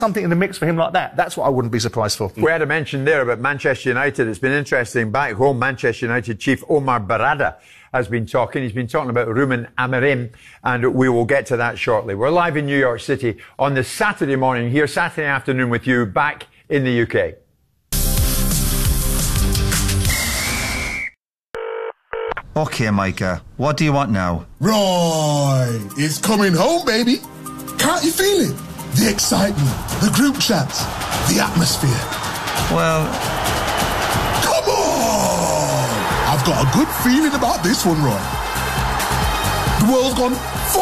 something in the mix for him like that. That's what I wouldn't be surprised for. We had a mention there about Manchester United. It's been interesting. Back home, Manchester United chief Omar Barada has been talking. He's been talking about Rumen Amorim, and we will get to that shortly. We're live in New York City on this Saturday morning here, Saturday afternoon with you back in the UK. OK, Micah, what do you want now? Right, it's coming home, baby. Can't you feel it? The excitement, the group chats, the atmosphere. Well... Come on! I've got a good feeling about this one, Roy. The world's gone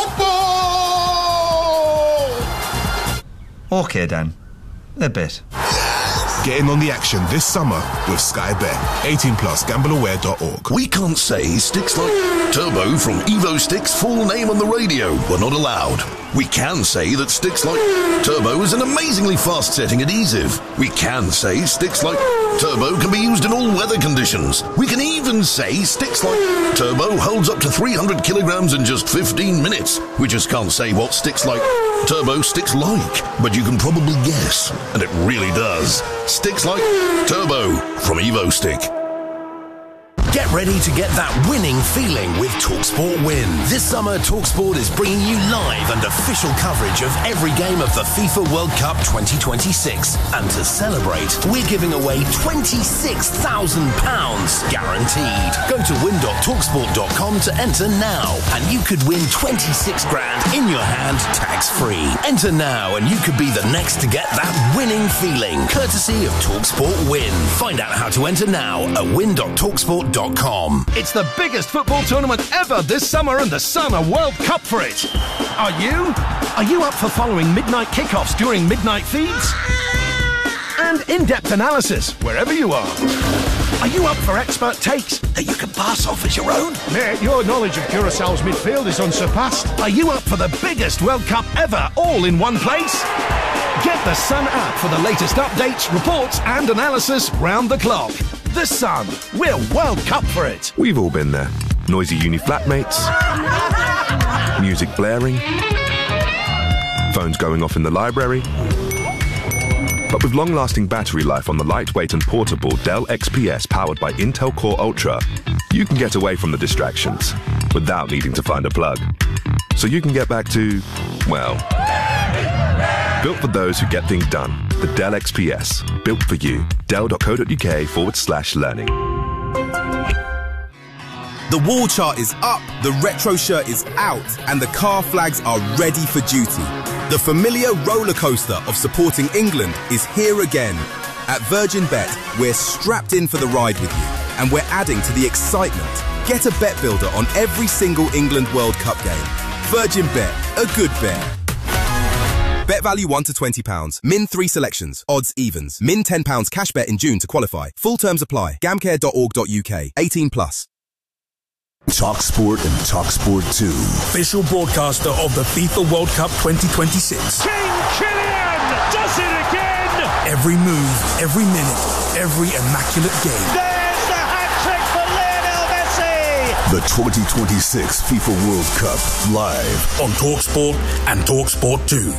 football! OK, Dan. A bit. Get in on the action this summer with Sky Bet. 18 plus, gambleaware.org. We can't say sticks like Turbo from Evo Sticks' full name on the radio. We're not allowed. We can say that sticks like Turbo is an amazingly fast-setting adhesive. We can say sticks like Turbo can be used in all weather conditions. We can even say sticks like Turbo holds up to 300 kilograms in just 15 minutes. We just can't say what sticks like Turbo sticks like, but you can probably guess, and it really does. Sticks like Turbo from Evo Stick. Get ready to get that winning feeling with TalkSport Win. This summer, TalkSport is bringing you live and official coverage of every game of the FIFA World Cup 2026. And to celebrate, we're giving away £26,000 guaranteed. Go to win.talksport.com to enter now, and you could win 26 grand in your hand, tax-free. Enter now, and you could be the next to get that winning feeling, courtesy of TalkSport Win. Find out how to enter now at win.talksport.com. It's the biggest football tournament ever this summer, and the Sun are World Cup for it. Are you? Are you up for following midnight kickoffs during midnight feeds? And in-depth analysis wherever you are. Are you up for expert takes that you can pass off as your own? Mate, your knowledge of Curaçao's midfield is unsurpassed. Are you up for the biggest World Cup ever, all in one place? Get the Sun app for the latest updates, reports and analysis round the clock. The Sun. We're World Cup for it. We've all been there. Noisy uni flatmates, music blaring, phones going off in the library. But with long-lasting battery life on the lightweight and portable Dell XPS powered by Intel Core Ultra, you can get away from the distractions without needing to find a plug. So you can get back to, well, built for those who get things done. The Dell XPS. Built for you. Dell.co.uk/learning. The wall chart is up, the retro shirt is out, and the car flags are ready for duty. The familiar roller coaster of supporting England is here again. At Virgin Bet, we're strapped in for the ride with you, and we're adding to the excitement. Get a bet builder on every single England World Cup game. Virgin Bet, a good bet. Bet value £1 to £20. Min 3 selections. Odds evens. Min £10 cash bet in June to qualify. Full terms apply. Gamcare.org.uk. 18 plus. TalkSport and TalkSport 2. Official broadcaster of the FIFA World Cup 2026. King Kylian does it again! Every move, every minute, every immaculate game. There's the hat-trick for Lionel Messi! The 2026 FIFA World Cup live on TalkSport and TalkSport 2.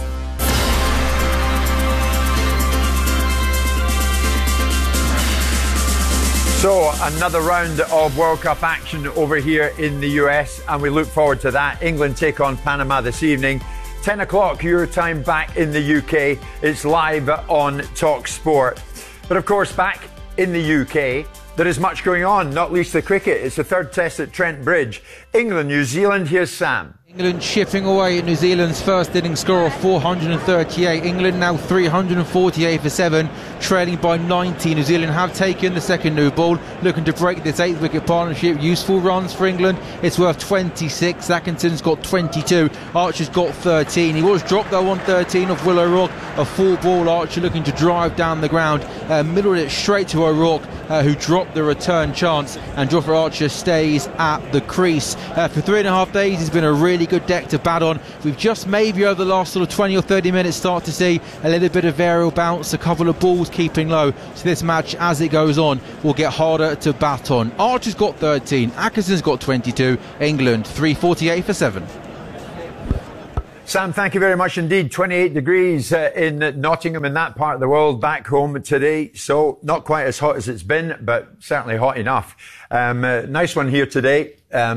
So, another round of World Cup action over here in the US, and we look forward to that. England take on Panama this evening. 10 o'clock your time back in the UK. It's live on TalkSport. But of course, back in the UK, there is much going on, not least the cricket. It's the third test at Trent Bridge. England, New Zealand, here's Sam. England chipping away at New Zealand's first innings score of 438. England now 348 for 7, trailing by 90. New Zealand have taken the second new ball, looking to break this 8-wicket partnership. Useful runs for England. It's worth 26. Atkinson's got 22. Archer's got 13. He was dropped though on 13 off Will O'Rourke. A full ball. Archer looking to drive down the ground. Middled it straight to O'Rourke, who dropped the return chance. And Jofra Archer stays at the crease. For 3.5 days, he's been a really good deck to bat on. We've just maybe over the last sort of 20 or 30 minutes start to see a little bit of aerial bounce, a couple of balls keeping low. So this match, as it goes on, will get harder to bat on. Archer's got 13, Atkinson's got 22. England 348 for 7. Sam, thank you very much indeed. 28 degrees in Nottingham, in that part of the world, back home today. So not quite as hot as it's been, but certainly hot enough. Nice one here today.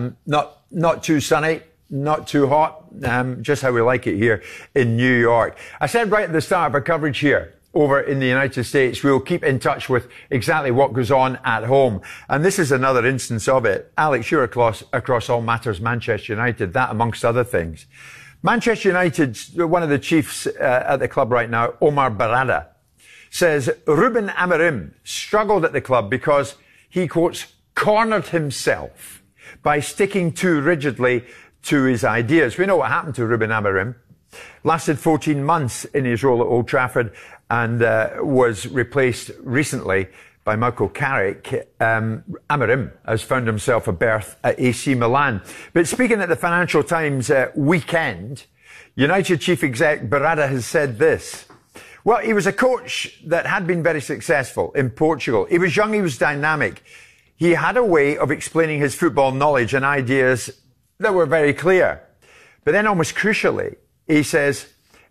Not too sunny, not too hot. Just how we like it here in New York. I said right at the start of our coverage here, over in the United States, we'll keep in touch with exactly what goes on at home. And this is another instance of it. Alex, you're across all matters Manchester United, that amongst other things. Manchester United, one of the chiefs at the club right now, Omar Barada, says Ruben Amorim struggled at the club because he, quotes, cornered himself by sticking too rigidly to his ideas. We know what happened to Ruben Amorim. Lasted 14 months in his role at Old Trafford and was replaced recently by Michael Carrick. Amorim has found himself a berth at AC Milan. But speaking at the Financial Times weekend, United chief exec Barada has said this. Well, he was a coach that had been very successful in Portugal. He was young, he was dynamic. He had a way of explaining his football knowledge and ideas that were very clear. But then almost crucially, he says,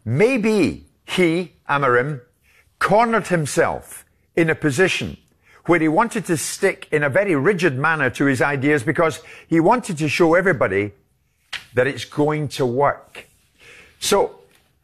maybe he, Amorim, cornered himself in a position where he wanted to stick in a very rigid manner to his ideas because he wanted to show everybody that it's going to work. So,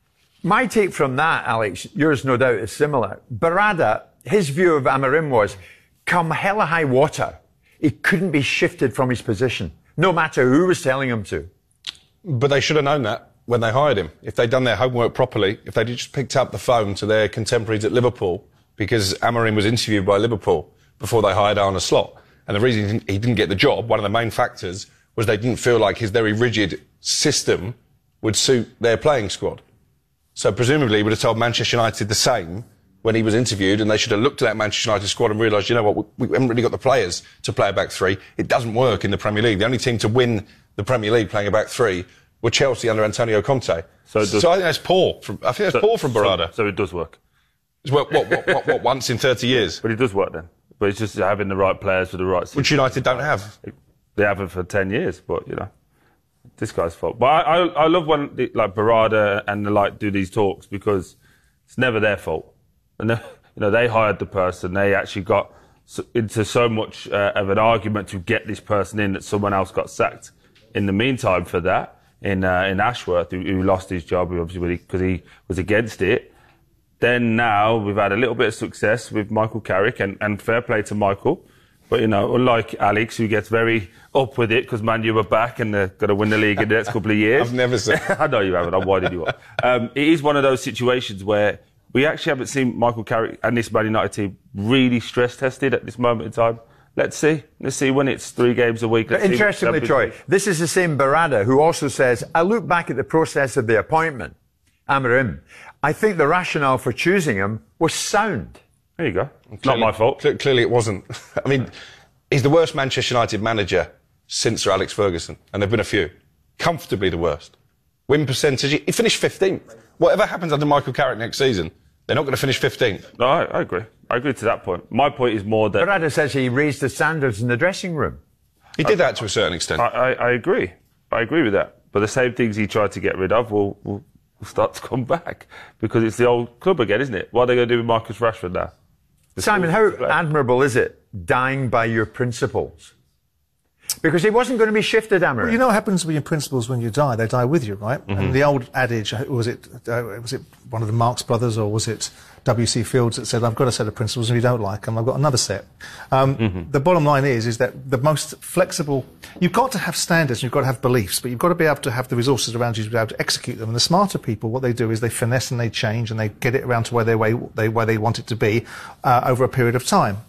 my take from that, Alex, yours no doubt is similar. Barada, his view of Amorim was, come hell or high water, he couldn't be shifted from his position, no matter who was telling him to. But they should have known that when they hired him. If they'd done their homework properly, if they'd just picked up the phone to their contemporaries at Liverpool, because Amorim was interviewed by Liverpool before they hired Arne Slot. And the reason he didn't get the job, one of the main factors, was they didn't feel like his very rigid system would suit their playing squad. So presumably he would have told Manchester United the same when he was interviewed, and they should have looked at that Manchester United squad and realised, you know what, we haven't really got the players to play a back three. It doesn't work in the Premier League. The only team to win the Premier League playing a back three were Chelsea under Antonio Conte. So I think that's poor. I think that's poor from Barada. So it does work. What, once in 30 years? But it does work then. But it's just having the right players for the right system. Which United don't have. They haven't for 10 years, but, you know, this guy's fault. But I love when, like, Barada and the like do these talks because it's never their fault. And, you know, they hired the person. They actually got into so much of an argument to get this person in that someone else got sacked in the meantime for that. In Ashworth, who lost his job, obviously, because he was against it. Then now we've had a little bit of success with Michael Carrick, and fair play to Michael. But, you know, unlike Alex, who gets very up with it because Man U are back and they're going to win the league in the next couple of years. I've never said I know you haven't. I'm winding you up. It is one of those situations where we actually haven't seen Michael Carrick and this Man United team really stress tested at this moment in time. Let's see. Let's see when it's 3 games a week. Interestingly, Troy, this is the same Barada who also says, I look back at the process of the appointment, Amorim. I think the rationale for choosing him was sound. There you go. It's not my fault. Clearly it wasn't. I mean, he's the worst Manchester United manager since Sir Alex Ferguson, and there have been a few. Comfortably the worst. Win percentage, he finished 15th. Whatever happens under Michael Carrick next season, they're not going to finish 15th. No, I agree. I agree to that point. My point is more that... Barada says he raised the standards in the dressing room. He did that to a certain extent. I agree. I agree with that. But the same things he tried to get rid of will start to come back. Because it's the old club again, isn't it? What are they going to do with Marcus Rashford now? Simon, how admirable is it, dying by your principles? Because he wasn't going to be shifted, Amorim. Well, you know what happens with your principles when you die? They die with you, right? Mm-hmm. And the old adage, was it one of the Marx brothers or was it W.C. Fields that said, I've got a set of principles and if you don't like them, I've got another set. The bottom line is that the most flexible... You've got to have standards and you've got to have beliefs, but you've got to be able to have the resources around you to be able to execute them. And the smarter people, what they do is they finesse and they change and they get it around to where they want it to be over a period of time.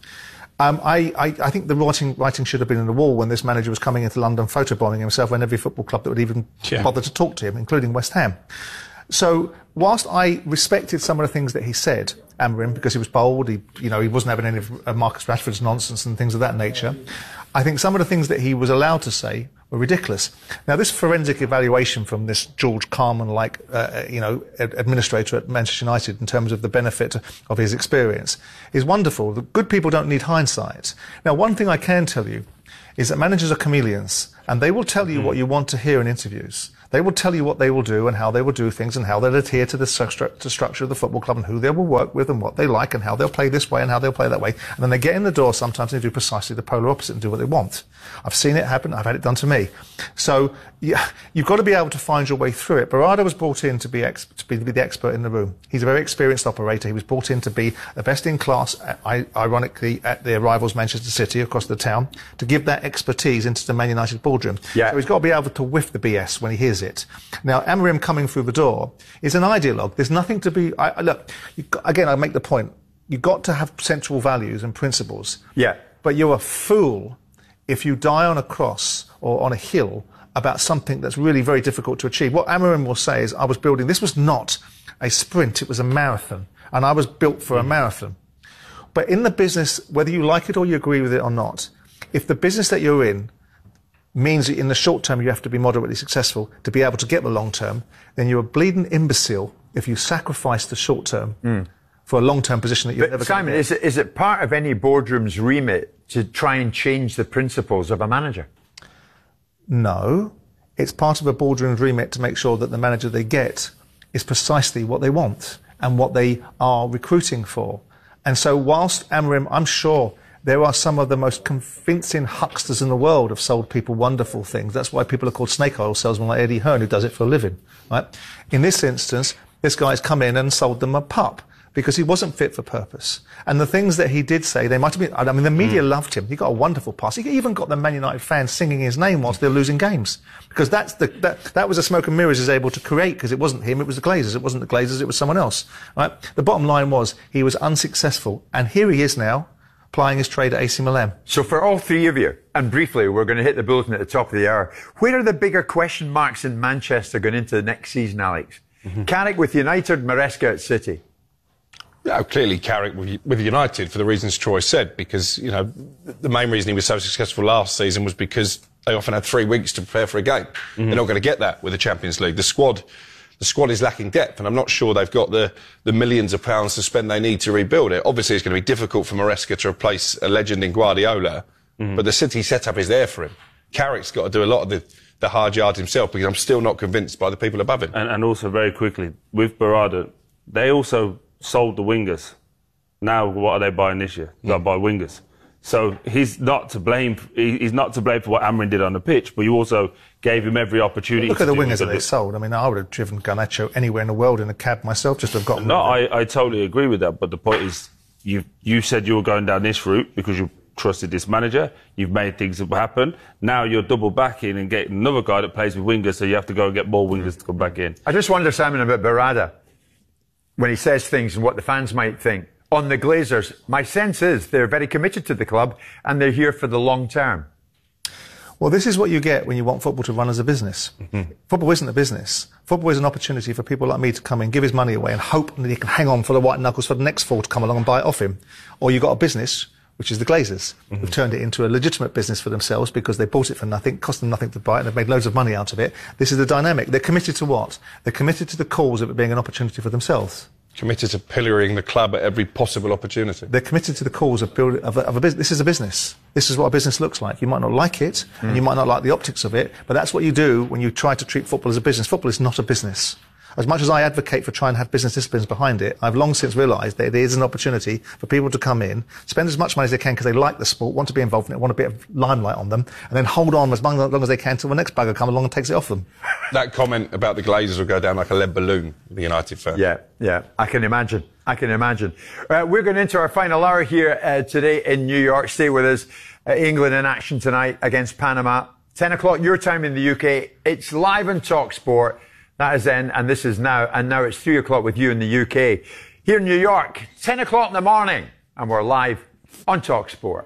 I think the writing should have been on the wall when this manager was coming into London photobombing himself when every football club that would even bother to talk to him, including West Ham. So, whilst I respected some of the things that he said, Amorim, because he was bold, he wasn't having any of Marcus Rashford's nonsense and things of that nature, I think some of the things that he was allowed to say were ridiculous. Now, this forensic evaluation from this George Carman-like, administrator at Manchester United in terms of the benefit of his experience is wonderful. The good people don't need hindsight. Now, one thing I can tell you is that managers are chameleons, and they will tell you what you want to hear in interviews. They will tell you what they will do and how they will do things and how they'll adhere to the structure of the football club and who they will work with and what they like and how they'll play this way and how they'll play that way. And then they get in the door sometimes and they do precisely the polar opposite and do what they want. I've seen it happen. I've had it done to me. So you've got to be able to find your way through it. Barada was brought in to be the expert in the room. He's a very experienced operator. He was brought in to be the best in class, ironically, at their rivals Manchester City across the town, to give that expertise into the Man United boardroom. Yeah. So he's got to be able to whiff the BS when he hears it. Now, Amorim coming through the door is an ideologue. There's nothing to be... Look, again, I make the point. You've got to have central values and principles. Yeah. But you're a fool if you die on a cross or on a hill about something that's really very difficult to achieve. What Amorim will say is, I was building... This was not a sprint, it was a marathon. And I was built for a marathon. But in the business, whether you like it or you agree with it or not, if the business that you're in means that in the short term you have to be moderately successful to be able to get the long term, then you're a bleeding imbecile if you sacrifice the short term for a long term position that you're never Simon, going to get. is it part of any boardroom's remit to try and change the principles of a manager? No. It's part of a boardroom's remit to make sure that the manager they get is precisely what they want and what they are recruiting for. And so whilst Amorim, I'm sure there are some of the most convincing hucksters in the world have sold people wonderful things. That's why people are called snake oil salesmen like Eddie Hearn, who does it for a living, right? In this instance, this guy's come in and sold them a pup because he wasn't fit for purpose. And the things that he did say, they might have been... I mean, the media loved him. He got a wonderful pass. He even got the Man United fans singing his name whilst they were losing games. Because that was a smoke and mirrors is able to create, because it wasn't him, it was the Glazers. It wasn't the Glazers, it was someone else, right? The bottom line was, he was unsuccessful. And here he is now, plying his trade at AC Milan. So for all three of you, and briefly, we're going to hit the bulletin at the top of the hour, where are the bigger question marks in Manchester going into the next season, Alex? Carrick with United, Maresca at City. Yeah, clearly Carrick with United for the reasons Troy said, because, you know, the main reason he was so successful last season was because they often had 3 weeks to prepare for a game. They're not going to get that with the Champions League. The squad is lacking depth, and I'm not sure they've got the millions of pounds to spend they need to rebuild it. Obviously, it's going to be difficult for Maresca to replace a legend in Guardiola, but the City setup is there for him. Carrick's got to do a lot of the hard yards himself, because I'm still not convinced by the people above him. And also, very quickly, with Barada, they also sold the wingers. Now, what are they buying this year? They'll buy wingers. So he's not to blame. He's not to blame for what Amorim did on the pitch, but you also gave him every opportunity. Look at the wingers that they sold. I mean, I would have driven Garnacho anywhere in the world in a cab myself just to have gotten. No, I totally agree with that. But the point is, you said you were going down this route because you trusted this manager. You've made things happen. Now you're double backing and getting another guy that plays with wingers, so you have to go and get more wingers to come back in. I just wonder, Simon, about Barada, when he says things and what the fans might think. On the Glazers, my sense is they're very committed to the club and they're here for the long term. Well, this is what you get when you want football to run as a business. Football isn't a business. Football is an opportunity for people like me to come in, give his money away and hope that he can hang on for the white knuckles for the next fool to come along and buy it off him. Or you've got a business, which is the Glazers, who've turned it into a legitimate business for themselves because they bought it for nothing, cost them nothing to buy it, and they've made loads of money out of it. This is the dynamic. They're committed to what? They're committed to the cause of it being an opportunity for themselves. Committed to pillorying the club at every possible opportunity. They're committed to the cause of building of a business. This is a business. This is what a business looks like. You might not like it, and you might not like the optics of it, but that's what you do when you try to treat football as a business. Football is not a business. As much as I advocate for trying to have business disciplines behind it, I've long since realised that there is an opportunity for people to come in, spend as much money as they can because they like the sport, want to be involved in it, want a bit of limelight on them, and then hold on as long as they can till the next bugger comes along and takes it off them. That comment about the Glazers will go down like a lead balloon with the United fan. Yeah, I can imagine. We're going into our final hour here today in New York. Stay with us. England in action tonight against Panama. 10 o'clock your time in the UK. It's live on TalkSport. That is then, and this is now. And now it's 3 o'clock with you in the UK. Here in New York, 10 o'clock in the morning. And we're live on TalkSport.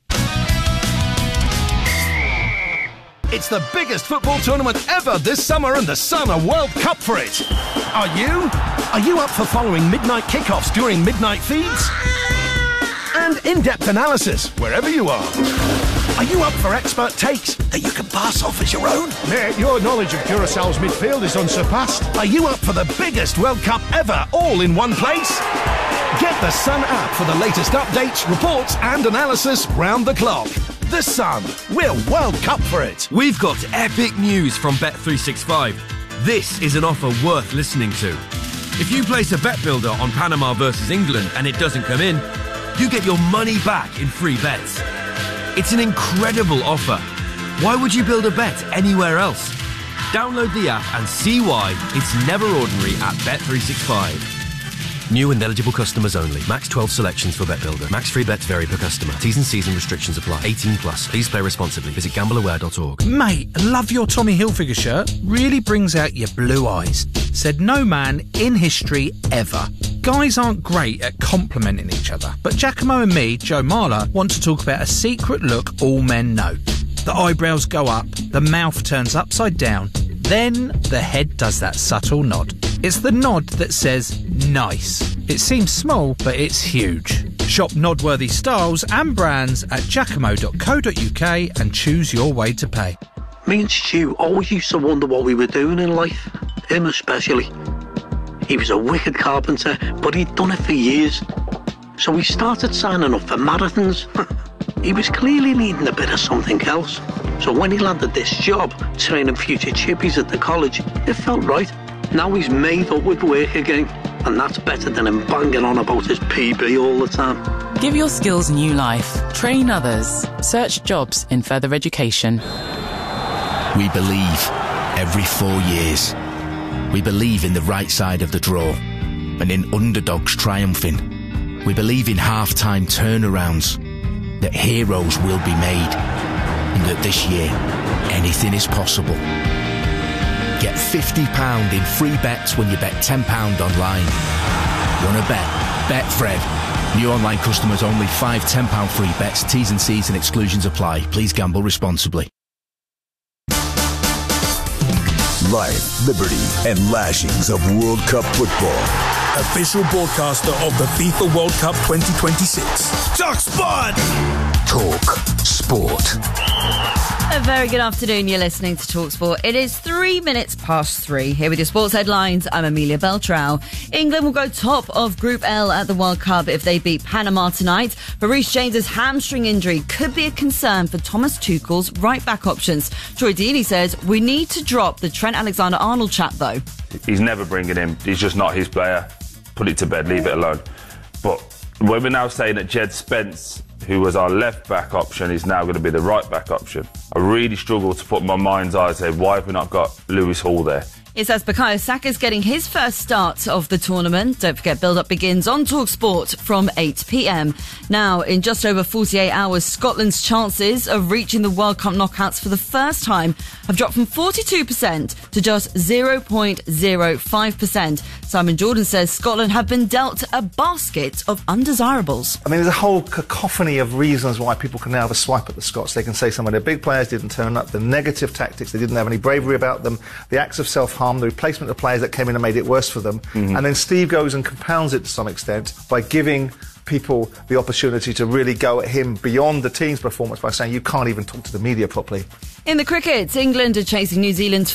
It's the biggest football tournament ever this summer, and the Sun are World Cup for it. Are you? Are you up for following midnight kickoffs during midnight feeds? And in-depth analysis wherever you are. Are you up for expert takes that you can pass off as your own? Mate, your knowledge of Curaçao's midfield is unsurpassed. Are you up for the biggest World Cup ever, all in one place? Get the Sun app for the latest updates, reports and analysis round the clock. The Sun. We're World Cup for it. We've got epic news from Bet365. This is an offer worth listening to. If you place a bet builder on Panama versus England and it doesn't come in, you get your money back in free bets. It's an incredible offer. Why would you build a bet anywhere else? Download the app and see why it's never ordinary at Bet365. New and eligible customers only. Max 12 selections for Bet Builder. Max free bets vary per customer. T's and C's and restrictions apply. 18 plus. Please play responsibly. Visit gambleaware.org. Mate, love your Tommy Hilfiger shirt. Really brings out your blue eyes. Said no man in history ever. Guys aren't great at complimenting each other, but Giacomo and me, Joe Marler, want to talk about a secret look all men know. The eyebrows go up, the mouth turns upside down, then the head does that subtle nod. It's the nod that says nice. It seems small, but it's huge. Shop nod-worthy styles and brands at giacomo.co.uk and choose your way to pay. Me and Stu always used to wonder what we were doing in life, him especially. He was a wicked carpenter, but he'd done it for years. So we started signing up for marathons. He was clearly needing a bit of something else. So when he landed this job, training future chippies at the college, it felt right. Now he's made up with work again, and that's better than him banging on about his PB all the time. Give your skills new life. Train others. Search jobs in further education. We believe every 4 years. We believe in the right side of the draw and in underdogs triumphing. We believe in half-time turnarounds, that heroes will be made, and that this year, anything is possible. Get £50 in free bets when you bet £10 online. Wanna bet? Betfred. New online customers only. 5 £10 free bets. T's and C's and exclusions apply. Please gamble responsibly. Life, liberty, and lashings of World Cup football. Official broadcaster of the FIFA World Cup 2026. Talk Sport! Talk Sport. A very good afternoon. You're listening to TalkSport. It is 3 minutes past 3. Here with your sports headlines, I'm Amelia Beltrao. England will go top of Group L at the World Cup if they beat Panama tonight. But Reece James's hamstring injury could be a concern for Thomas Tuchel's right-back options. Troy Deeney says we need to drop the Trent Alexander-Arnold chat, though. He's never bringing him. He's just not his player. Put it to bed, leave it alone. But when we're now saying that Jed Spence, who was our left-back option, is now going to be the right-back option, I really struggle to put my mind's eye and say, why have we not got Lewis Hall there? It says Bukayo Saka's getting his first start of the tournament. Don't forget, build-up begins on TalkSport from 8 p.m. Now, in just over 48 hours, Scotland's chances of reaching the World Cup knockouts for the first time have dropped from 42% to just 0.05%. Simon Jordan says Scotland have been dealt a basket of undesirables. I mean, there's a whole cacophony of reasons why people can now have a swipe at the Scots. They can say some of their big players didn't turn up, the negative tactics, they didn't have any bravery about them, the acts of self-harm, the replacement of players that came in and made it worse for them. And then Steve goes and compounds it to some extent by giving people the opportunity to really go at him beyond the team's performance by saying you can't even talk to the media properly. In the cricket, England are chasing New Zealand's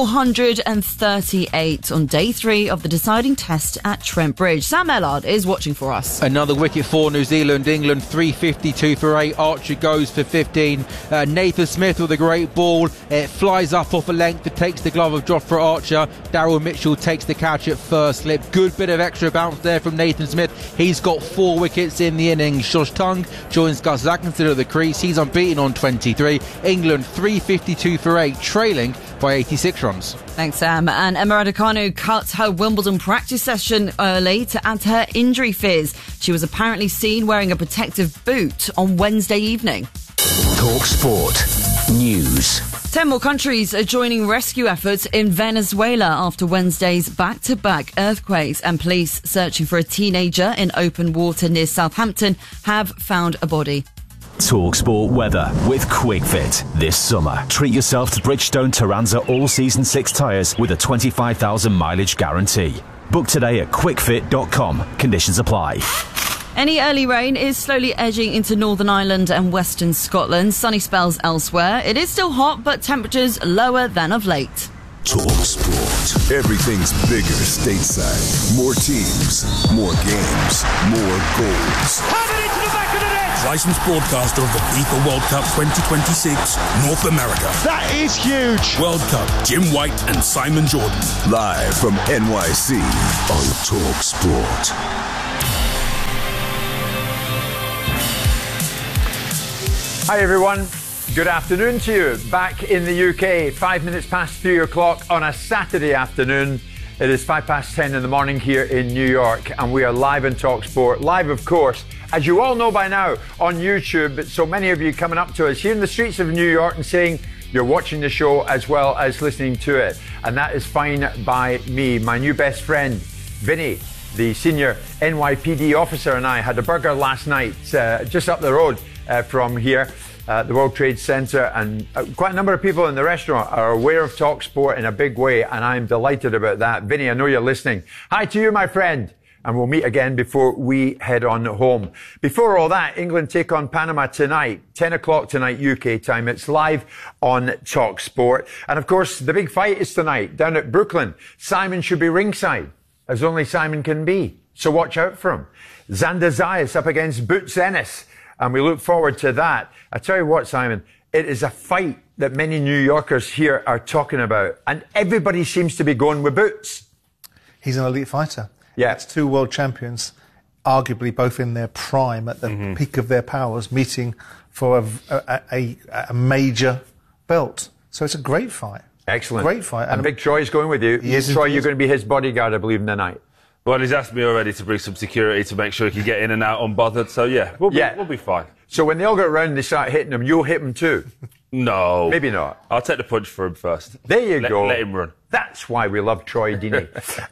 438 on day 3 of the deciding test at Trent Bridge. Sam Ellard is watching for us. Another wicket for New Zealand. England 352 for 8. Archer goes for 15. Nathan Smith with a great ball. It flies up off a length. It takes the glove of Jofra Archer. Daryl Mitchell takes the catch at first slip. Good bit of extra bounce there from Nathan Smith. He's got 4 wickets in the innings. Josh Tongue joins Gus Atkinson at the crease. He's unbeaten on 23. England 352 for 8, trailing by 86 runs. Thanks, Sam. And Emma Raducanu cut her Wimbledon practice session early to add to her injury fears. She was apparently seen wearing a protective boot on Wednesday evening. Talk Sport News. 10 more countries are joining rescue efforts in Venezuela after Wednesday's back-to-back earthquakes, and police searching for a teenager in open water near Southampton have found a body. TalkSport weather with QuickFit. This summer, treat yourself to Bridgestone Turanza All-Season 6 tyres with a 25,000 mileage guarantee. Book today at quickfit.com. Conditions apply. Any early rain is slowly edging into Northern Ireland and Western Scotland. Sunny spells elsewhere. It is still hot, but temperatures lower than of late. Talk Sport. Everything's bigger stateside. More teams, more games, more goals. Hammered into the back of the net. licensed broadcaster of the FIFA World Cup 2026, North America. That is huge. World Cup, Jim White and Simon Jordan. Live from NYC on Talk Sport. Hi everyone, good afternoon to you. Back in the UK, 5 minutes past 3 o'clock on a Saturday afternoon. It is 10:05 in the morning here in New York, and we are live in Talk Sport. Live, of course, as you all know by now, on YouTube. So many of you coming up to us here in the streets of New York and saying you're watching the show as well as listening to it. And that is fine by me. My new best friend, Vinny, the senior NYPD officer, and I had a burger last night just up the road from here. The World Trade Center, and quite a number of people in the restaurant are aware of Talk Sport in a big way, and I'm delighted about that. Vinny, I know you're listening. Hi to you, my friend, and we'll meet again before we head on home. Before all that, England take on Panama tonight, 10 o'clock tonight UK time. It's live on Talk Sport. And of course, the big fight is tonight down at Brooklyn. Simon should be ringside, as only Simon can be. So watch out for him. Xander Zayas up against Boots Ennis. And we look forward to that. I tell you what, Simon, it is a fight that many New Yorkers here are talking about. And everybody seems to be going with Boots. He's an elite fighter. Yeah. It's two world champions, arguably both in their prime, at the peak of their powers, meeting for a major belt. So it's a great fight. Excellent. Great fight. And Big Troy's going with you. Troy, you're going to be his bodyguard, I believe, in the night. Well, he's asked me already to bring some security to make sure he can get in and out unbothered. So, yeah, we'll be fine. So when they all get around and they start hitting him, you'll hit him too? No. Maybe not. I'll take the punch for him first. There you go. Let him run. That's why we love Troy Deeney.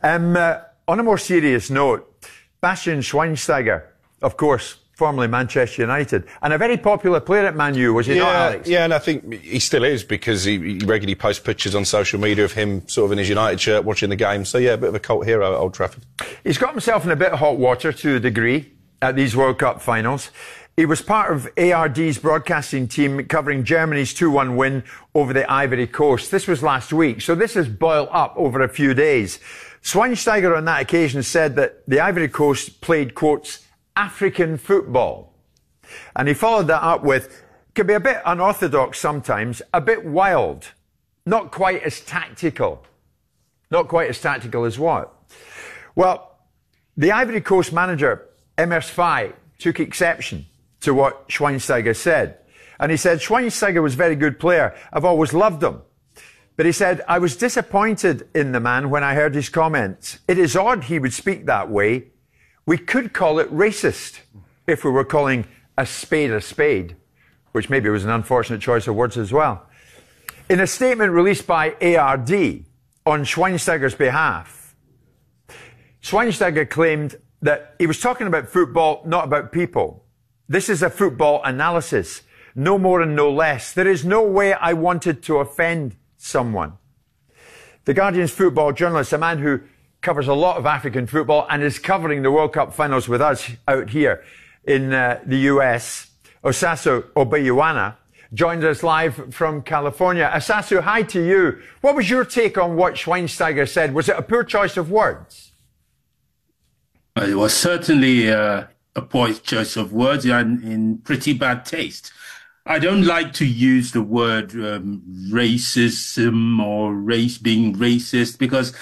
On a more serious note, Bastian Schweinsteiger, of course, formerly Manchester United, and a very popular player at Man U, was he not, Alex? Yeah, and I think he still is, because he regularly posts pictures on social media of him sort of in his United shirt watching the game. So, yeah, a bit of a cult hero at Old Trafford. He's got himself in a bit of hot water to a degree at these World Cup finals. He was part of ARD's broadcasting team covering Germany's 2-1 win over the Ivory Coast. This was last week, so this has boiled up over a few days. Schweinsteiger on that occasion said that the Ivory Coast played, quotes, African football. And he followed that up with, could be a bit unorthodox sometimes, a bit wild, not quite as tactical. Not quite as tactical as what? Well, the Ivory Coast manager, Emers Faye, took exception to what Schweinsteiger said. And he said, Schweinsteiger was a very good player. I've always loved him. But he said, I was disappointed in the man when I heard his comments. It is odd he would speak that way. We could call it racist if we were calling a spade, which maybe was an unfortunate choice of words as well. In a statement released by ARD on Schweinsteiger's behalf, Schweinsteiger claimed that he was talking about football, not about people. This is a football analysis, no more and no less. There is no way I wanted to offend someone. The Guardian's football journalist, a man who covers a lot of African football and is covering the World Cup finals with us out here in the US, Osasu Obeyiwana, joined us live from California. Osasu, hi to you. What was your take on what Schweinsteiger said? Was it a poor choice of words? It was certainly a poor choice of words and in pretty bad taste. I don't like to use the word racism or race being racist because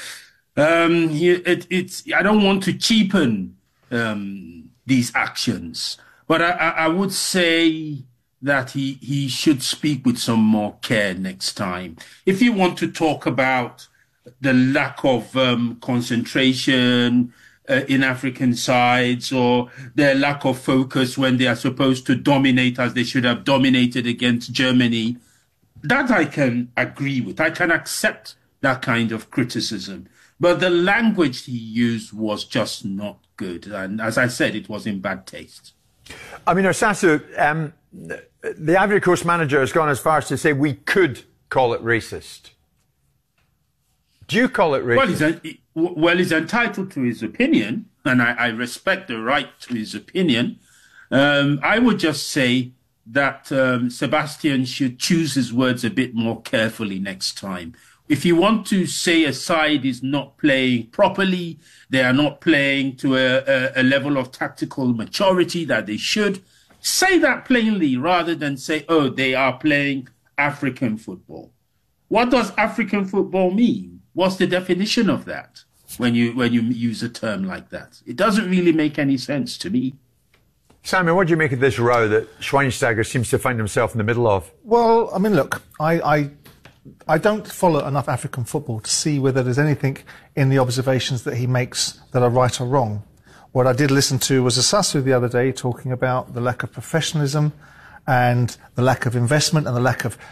I don't want to cheapen these actions, but I would say that he should speak with some more care next time. If you want to talk about the lack of concentration in African sides or their lack of focus when they are supposed to dominate as they should have dominated against Germany, that I can agree with. I can accept that kind of criticism. But the language he used was just not good. And as I said, it was in bad taste. I mean, Osasu, the Ivory Coast manager has gone as far as to say we could call it racist. Do you call it racist? Well, he's entitled to his opinion, and I respect the right to his opinion. I would just say that Sebastian should choose his words a bit more carefully next time. If you want to say a side is not playing properly, they are not playing to a level of tactical maturity that they should, Say that plainly rather than say, oh, they are playing African football. What does African football mean? What's the definition of that when you use a term like that? It doesn't really make any sense to me. Simon, what do you make of this row that Schweinsteiger seems to find himself in the middle of? Well, I mean, look, I don't follow enough African football to see whether there's anything in the observations that he makes that are right or wrong. What I did listen to was Asasu the other day talking about the lack of professionalism and the lack of investment and the lack of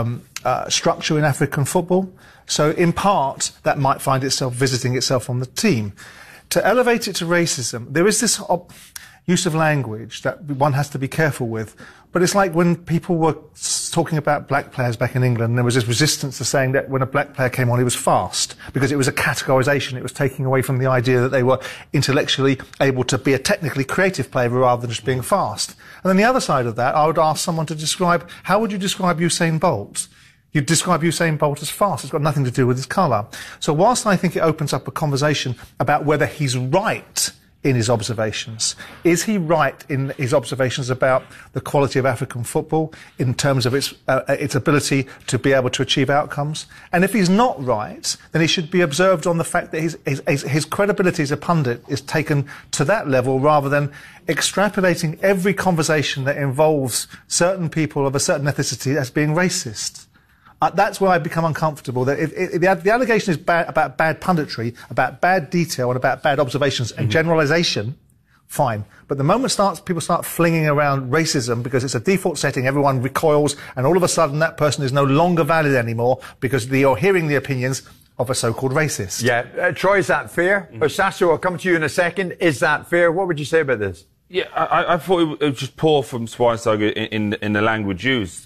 structure in African football. So in part, that might find itself visiting itself on the team. To elevate it to racism, there is this use of language that one has to be careful with. But it's like when people were talking about black players back in England, there was this resistance to saying that when a black player came on, he was fast, because it was a categorisation. It was taking away from the idea that they were intellectually able to be a technically creative player rather than just being fast. And then the other side of that, I would ask someone to describe, how would you describe Usain Bolt? You'd describe Usain Bolt as fast. It's got nothing to do with his colour. So whilst I think it opens up a conversation about whether he's right in his observations, is he right in his observations about the quality of African football in terms of its ability to be able to achieve outcomes? And if he's not right, then he should be observed on the fact that his credibility as a pundit is taken to that level rather than extrapolating every conversation that involves certain people of a certain ethnicity as being racist. That's where I become uncomfortable. That if the allegation is about bad punditry, about bad detail, and about bad observations and generalisation, fine. But the moment people start flinging around racism because it's a default setting, everyone recoils, and all of a sudden that person is no longer valid anymore because you're hearing the opinions of a so-called racist. Yeah. Troy, is that fair? Osasu, I'll come to you in a second. Is that fair? What would you say about this? Yeah, I thought it was just poor from Schweinsteiger in the language used.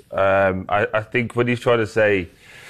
I think when he's trying to say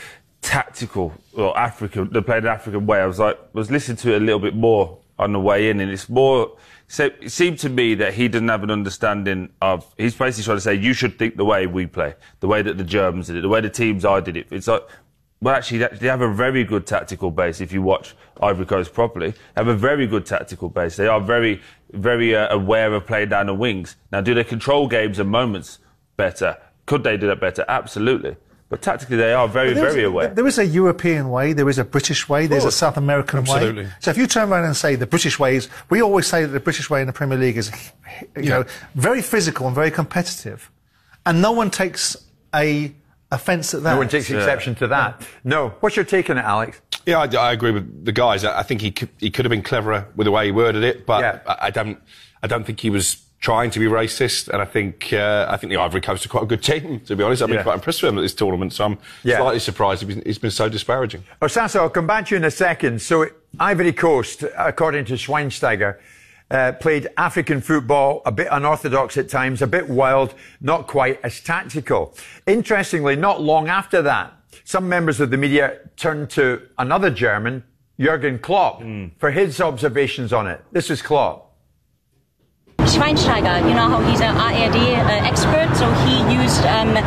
tactical or African, they played an African way, I was listening to it a little bit more on the way in, and it's more. So it seemed to me that he didn't have an understanding of. He's basically trying to say you should think the way we play, the way that the Germans did it, the way the teams I did it. It's like. Well, actually, they have a very good tactical base. If you watch Ivory Coast properly, they have a very good tactical base. They are very, very aware of playing down the wings. Now, do they control games and moments better? Could they do that better? Absolutely. But tactically, they are very, very aware. There is a European way, there is a British way, there's a South American way. So if you turn around and say the British way is, we always say that the British way in the Premier League is, you know, very physical and very competitive. And no one takes offence at that. No one takes exception to that. No. What's your take on it, Alex? Yeah, I agree with the guys. I think he could have been cleverer with the way he worded it, but I don't think he was trying to be racist. And I think the Ivory Coast are quite a good team, to be honest. I've been quite impressed with them at this tournament, so I'm slightly surprised he's been so disparaging. Osasu, I'll come back to you in a second. So Ivory Coast, according to Schweinsteiger, played African football, a bit unorthodox at times, a bit wild, not quite as tactical. Interestingly, not long after that, some members of the media turned to another German, Jurgen Klopp, for his observations on it. This is Klopp. Schweinsteiger, you know how he's an ARD expert, so he used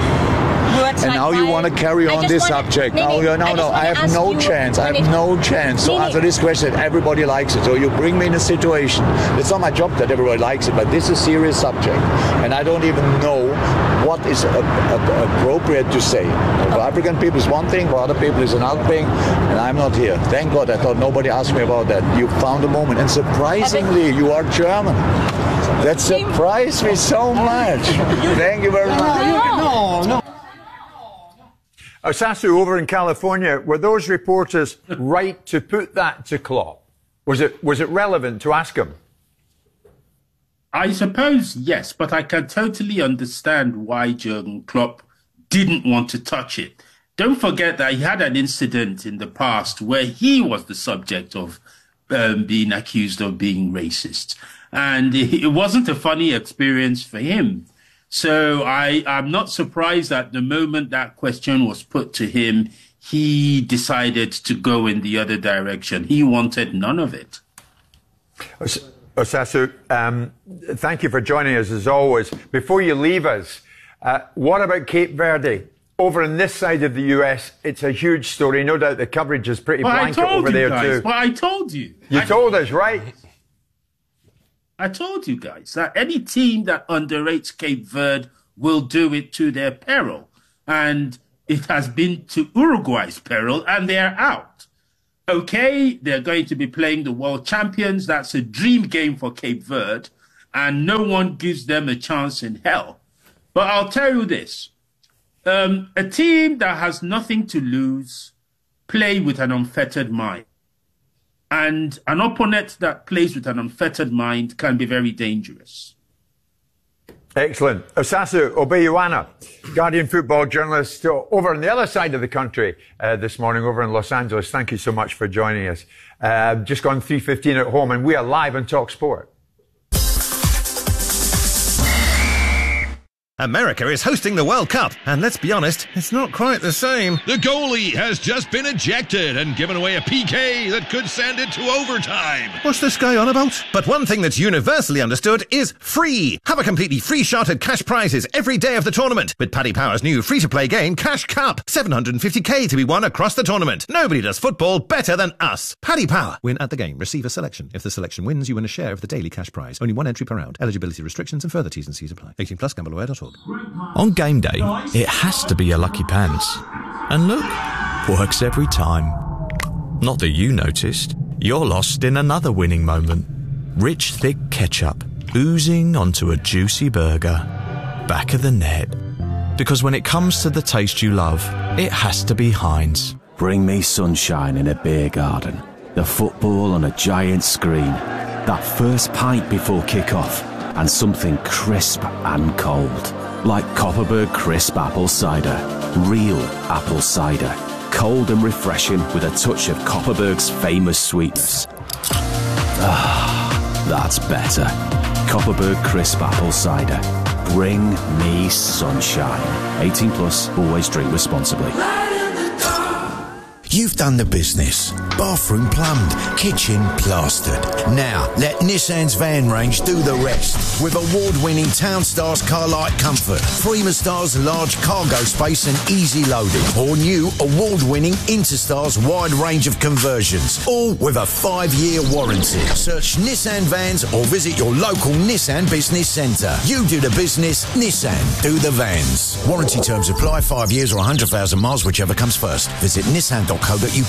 words and like now you want to carry on this subject. No, I have no chance. I have no chance to answer this question. Everybody likes it. So you bring me in a situation. It's not my job that everybody likes it, but this is a serious subject. And I don't even know what is appropriate to say. For African people is one thing, for other people is another thing, and I'm not here. Thank God, I thought nobody asked me about that. You found a moment, and surprisingly, you are German. That surprised me so much. Thank you very much. No. Osasu, over in California, were those reporters right to put that to Klopp? Was it relevant to ask him? I suppose yes, but I can totally understand why Jurgen Klopp didn't want to touch it. Don't forget that he had an incident in the past where he was the subject of being accused of being racist. And it wasn't a funny experience for him. So I'm not surprised that the moment that question was put to him, he decided to go in the other direction. He wanted none of it. Osasu, thank you for joining us as always. Before you leave us, what about Cape Verde? Over on this side of the US, it's a huge story. No doubt the coverage is pretty blanket over there too. Well, I told you. You told us, right? I told you guys that any team that underrates Cape Verde will do it to their peril. And it has been to Uruguay's peril, and they're out. Okay, they're going to be playing the world champions. That's a dream game for Cape Verde, and no one gives them a chance in hell. But I'll tell you this. A team that has nothing to lose play with an unfettered mind. And an opponent that plays with an unfettered mind can be very dangerous. Excellent. Osasu Obeyiwana, Guardian football journalist over on the other side of the country this morning, over in Los Angeles. Thank you so much for joining us. Just gone 3:15 at home, and we are live on Talk Sport. America is hosting the World Cup, and let's be honest, it's not quite the same. The goalie has just been ejected and given away a PK that could send it to overtime. What's this guy on about? But one thing that's universally understood is free. Have a completely free shot at cash prizes every day of the tournament with Paddy Power's new free-to-play game, Cash Cup. $750k to be won across the tournament. Nobody does football better than us. Paddy Power. Win at the game. Receive a selection. If the selection wins, you win a share of the daily cash prize. Only one entry per round. Eligibility restrictions and further T's and C's apply. 18 plus gambleware.org. On game day, it has to be your lucky pants. And look, works every time. Not that you noticed. You're lost in another winning moment. Rich, thick ketchup oozing onto a juicy burger. Back of the net. Because when it comes to the taste you love, it has to be Heinz. Bring me sunshine in a beer garden. The football on a giant screen. That first pint before kick-off. And something crisp and cold. Like Copperberg Crisp Apple Cider. Real apple cider. Cold and refreshing with a touch of Copperberg's famous sweetness. Ah, that's better. Copperberg Crisp Apple Cider. Bring me sunshine. 18 plus, always drink responsibly. You've done the business. Bathroom plumbed, kitchen plastered. Now, let Nissan's van range do the rest. With award-winning Townstars Carlight Comfort, Freemastar's large cargo space and easy loading, or new award-winning Interstars wide range of conversions, all with a 5-year warranty. Search Nissan Vans or visit your local Nissan Business Centre. You do the business, Nissan do the vans. Warranty terms apply, 5 years or 100,000 miles, whichever comes first. Visit nissan.co.uk.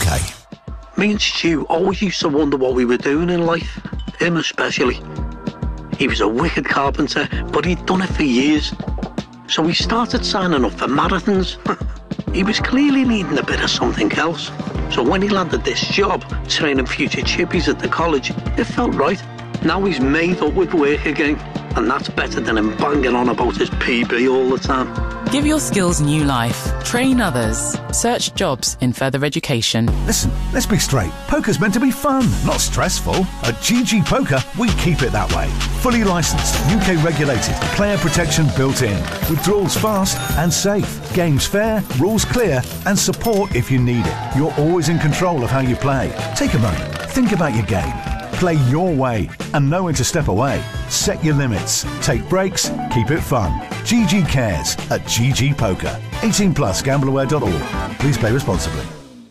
Me and Stu always used to wonder what we were doing in life, him especially. He was a wicked carpenter, but he'd done it for years. So we started signing up for marathons. He was clearly needing a bit of something else. So when he landed this job, training future chippies at the college, it felt right. Now he's made up with work again, and that's better than him banging on about his PB all the time. Give your skills new life. Train others. Search jobs in further education. Listen, let's be straight. Poker's meant to be fun, not stressful. At GG Poker, we keep it that way. Fully licensed, UK regulated, player protection built in. Withdrawals fast and safe. Games fair, rules clear, and support if you need it. You're always in control of how you play. Take a moment. Think about your game. Play your way and know when to step away. Set your limits. Take breaks. Keep it fun. GG Cares at GG Poker. 18 plus gambleware.org. Please play responsibly.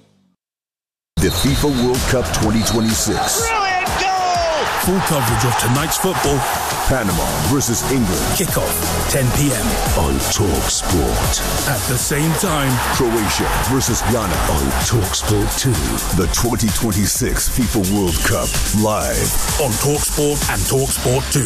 The FIFA World Cup 2026. Brilliant goal! Full coverage of tonight's football. Panama versus England. Kickoff 10 p.m. on Talk Sport. At the same time, Croatia versus Ghana on Talk Sport 2. The 2026 FIFA World Cup live on Talk Sport and Talk Sport 2.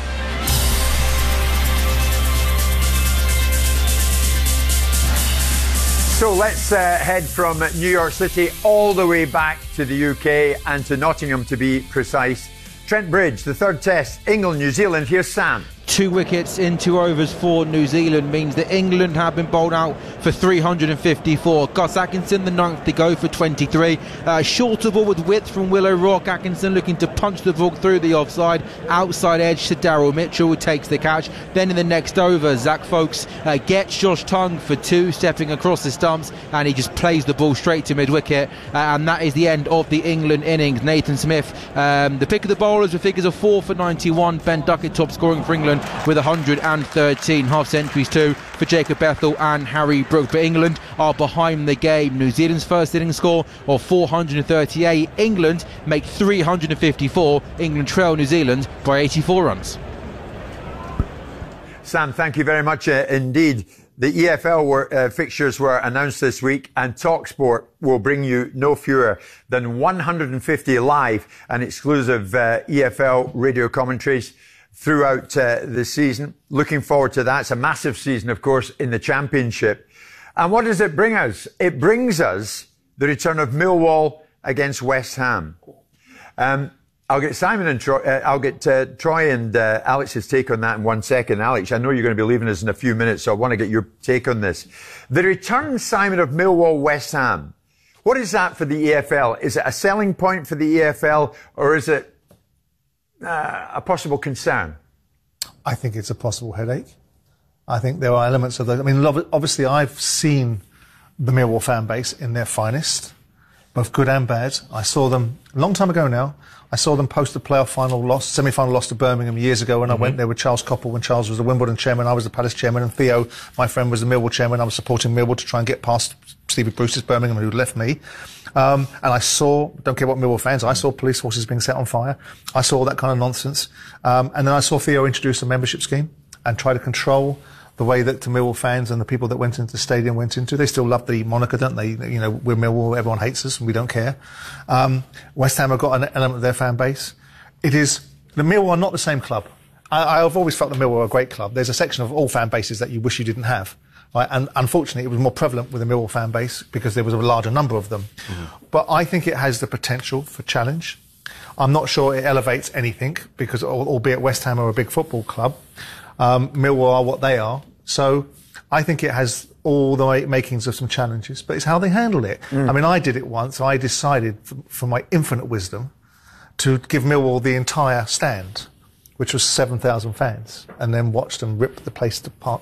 So let's head from New York City all the way back to the UK and to Nottingham, to be precise. Trent Bridge, the third test, England, New Zealand. Here's Sam. 2 wickets in 2 overs for New Zealand means that England have been bowled out for 354. Gus Atkinson, the ninth to go, for 23. Shorter ball with width from Willow Rock. Atkinson looking to punch the ball through the offside. Outside edge to Daryl Mitchell, who takes the catch. Then in the next over, Zach Folkes gets Josh Tongue for 2, stepping across the stumps, and he just plays the ball straight to mid-wicket. And that is the end of the England innings. Nathan Smith, the pick of the bowlers with figures of 4 for 91. Ben Duckett top scoring for England England with 113 half-centuries too for Jacob Ethel and Harry Brooks. But England are behind the game. New Zealand's first innings score of 438. England make 354. England trail New Zealand by 84 runs. Sam, thank you very much indeed. The EFL fixtures were announced this week, and TalkSport will bring you no fewer than 150 live and exclusive EFL radio commentaries throughout the season. Looking forward to that. It's a massive season, of course, in the Championship. And what does it bring us? It brings us the return of Millwall against West Ham. I'll get Simon and Troy, Troy and Alex's take on that in 1 second. Alex, I know you're going to be leaving us in a few minutes, so I want to get your take on this. The return, Simon, of Millwall West Ham. What is that for the EFL? Is it a selling point for the EFL, or is it a possible concern? I think it's a possible headache. I think there are elements of those. I mean, obviously, I've seen the Millwall fan base in their finest, both good and bad. I saw them a long time ago now. I saw them post the playoff semi-final loss to Birmingham years ago when I went there with Charles Coppell when Charles was the Wimbledon chairman, I was the Palace chairman, and Theo, my friend, was the Millwall chairman. I was supporting Millwall to try and get past Stevie Bruce's Birmingham, who left me. And I saw, don't care what Millwall fans, I saw police forces being set on fire. I saw all that kind of nonsense. And then I saw Theo introduce a membership scheme and try to control the way that the Millwall fans and the people that went into the stadium went into. They still love the moniker, don't they? You know, we're Millwall, everyone hates us, and we don't care. West Ham have got an element of their fan base. The Millwall are not the same club. I've always felt the Millwall are a great club. There's a section of all fan bases that you wish you didn't have. Right? And unfortunately, it was more prevalent with the Millwall fan base because there was a larger number of them. But I think it has the potential for challenge. I'm not sure it elevates anything because, albeit West Ham are a big football club, Millwall are what they are. So I think it has all the makings of some challenges, but it's how they handle it. I mean, I did it once. I decided, from my infinite wisdom, to give Millwall the entire stand, which was 7,000 fans, and then watched them rip the place apart,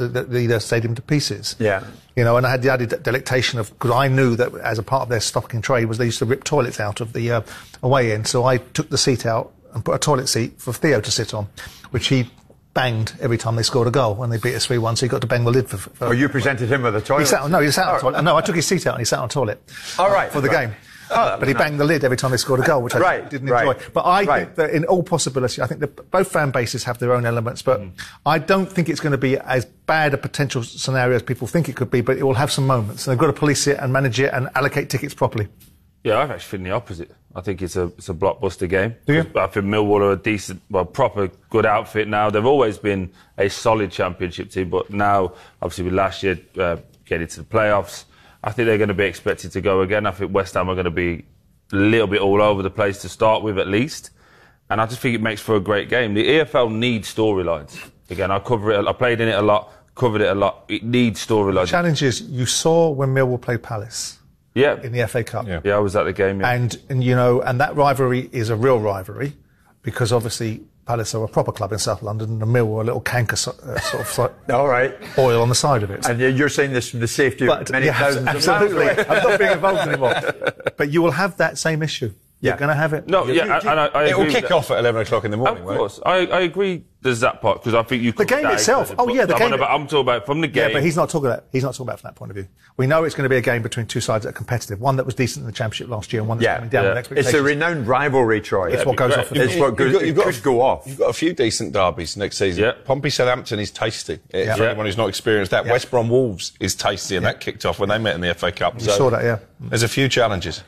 the stadium to pieces. Yeah. You know, and I had the added delectation of, because I knew that as a part of their stock in trade was they used to rip toilets out of the away end. So I took the seat out and put a toilet seat for Theo to sit on, which he banged every time they scored a goal when they beat us 3-1, so he got to bang the lid for Oh, you presented him with a toilet? He sat on the toilet. No, I took his seat out and he sat on a toilet. All right. For the game. But he banged the lid every time they scored a goal, which I didn't enjoy. But I think that in all possibility, I think that both fan bases have their own elements, but I don't think it's going to be as bad a potential scenario as people think it could be, but it will have some moments. And they've got to police it and manage it and allocate tickets properly. Yeah, I actually think the opposite. I think it's a blockbuster game. Do you? I think Millwall are a decent, proper, good outfit now. They've always been a solid Championship team, but now, obviously, with last year getting to the playoffs, I think they're going to be expected to go again. I think West Ham are going to be a little bit all over the place to start with, at least. And I just think it makes for a great game. The EFL needs storylines. Again, I cover it. I played in it a lot, covered it a lot. It needs storylines. The challenge is, you saw when Millwall played Palace. Yeah. In the FA Cup. Yeah, I was at the game. Yeah. And you know, and that rivalry is a real rivalry because obviously Palace are a proper club in South London and Millwall a little canker sort of all right. oil on the side of it. And you're saying this from the safety of many thousands absolutely. of miles away. I'm not being involved anymore. But you will have that same issue. You're going to have it. No, I it will kick off at 11 o'clock in the morning, Of course. I agree there's that part, because I think you could... The game itself. Oh, yeah, the game. I'm talking about from the game. Yeah, but he's not talking about from that point of view. We know it's going to be a game between two sides that are competitive. One that was decent in the Championship last year and one that's coming down with expectations. It's a renowned rivalry, Troy. It's what goes off. It's what could go off. You've got a few decent derbies next season. Yeah. Pompey Southampton is tasty. For anyone who's not experienced that. West Brom Wolves is tasty, and that kicked off when they met in the FA Cup. You saw that, yeah. There's a few challenges.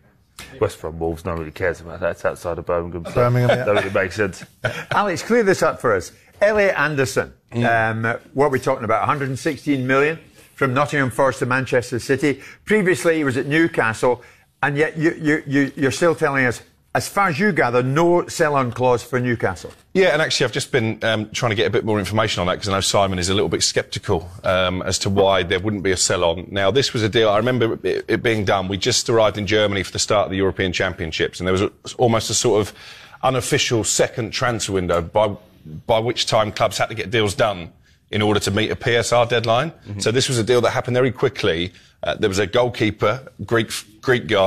West Brom Wolves, no one really cares about that. It's outside of Birmingham. So Birmingham, that really makes sense. Alex, clear this up for us. Elliot Anderson, what are we talking about? 116 million from Nottingham Forest to Manchester City. Previously, he was at Newcastle, and yet you're still telling us, as far as you gather, no sell-on clause for Newcastle. Yeah, and actually I've just been trying to get a bit more information on that because I know Simon is a little bit sceptical as to why there wouldn't be a sell-on. Now, this was a deal, I remember it being done. We just arrived in Germany for the start of the European Championships, and there was almost a sort of unofficial second transfer window by which time clubs had to get deals done in order to meet a PSR deadline. So this was a deal that happened very quickly. There was a goalkeeper, Greek guy,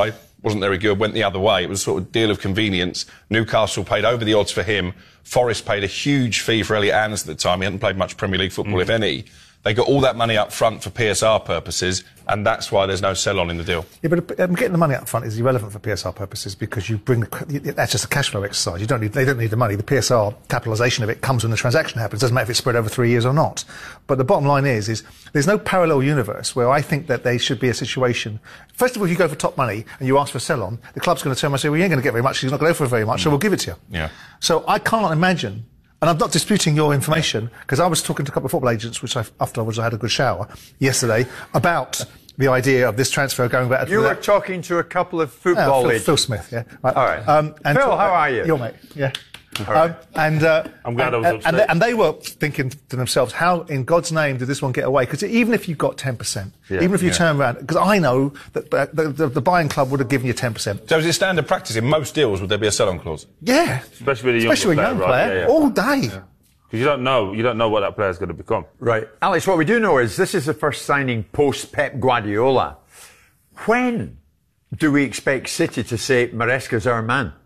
wasn't very good, went the other way. It was a sort of deal of convenience. Newcastle paid over the odds for him. Forest paid a huge fee for Elliot Anderson at the time. He hadn't played much Premier League football, if any. They got all that money up front for PSR purposes, and that's why there's no sell-on in the deal. Yeah, but getting the money up front is irrelevant for PSR purposes because you bring that's just a cash flow exercise. They don't need the money. The PSR capitalisation of it comes when the transaction happens. It doesn't matter if it's spread over 3 years or not. But the bottom line is there's no parallel universe where I think that there should be a situation. First of all, if you go for top money and you ask for a sell-on, the club's going to turn around and say, well, you ain't going to get very much. He's not going to go for very much, so we'll give it to you. Yeah. So I can't imagine. And I'm not disputing your information, because I was talking to a couple of football agents, which afterwards I had a good shower yesterday, about the idea of this transfer going back. You were talking to a couple of football agents. Phil Smith, yeah. Right. All right. Phil, how are you? Your mate, yeah. Right. I'm glad I was upset. And they were thinking to themselves, how in God's name did this one get away? Because even if you got 10%, even if you turn around, because I know that the buying club would have given you 10%. So is it standard practice in most deals? Would there be a sell-on clause? Yeah, especially with a young player, all day. Yeah. Because you don't know what that player's going to become. Right. Alex, what we do know is this is the first signing post-Pep Guardiola. When do we expect City to say, Maresca's our man?